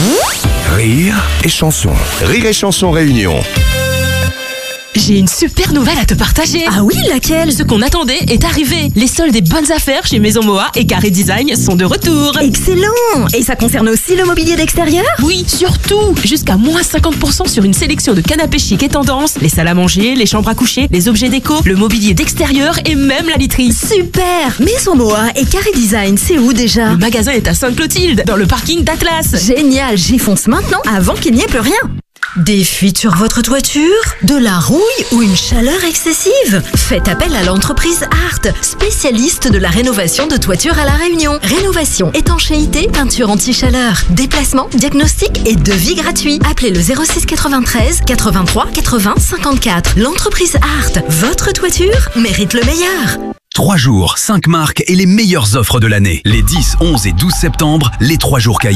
Rire et chanson. Rire et chanson réunion. J'ai une super nouvelle à te partager. Ah oui, laquelle? Ce qu'on attendait est arrivé. Les soldes des bonnes affaires chez Maison Moa et Carré Design sont de retour. Excellent! Et ça concerne aussi le mobilier d'extérieur? Oui, surtout. Jusqu'à moins 50% sur une sélection de canapés chic et tendance, les salles à manger, les chambres à coucher, les objets déco, le mobilier d'extérieur et même la literie. Super! Maison Moa et Carré Design, c'est où déjà? Le magasin est à Sainte-Clotilde, dans le parking d'Atlas. Génial, j'y fonce maintenant avant qu'il n'y ait plus rien. Des fuites sur votre toiture? De la rouille ou une chaleur excessive? Faites appel à l'entreprise Art, spécialiste de la rénovation de toiture à La Réunion. Rénovation, étanchéité, peinture anti-chaleur, déplacement, diagnostic et devis gratuit. Appelez le 06 93 83 80 54. L'entreprise Art, votre toiture mérite le meilleur. 3 jours, 5 marques et les meilleures offres de l'année. Les 10, 11 et 12 septembre, les 3 jours Cahiers.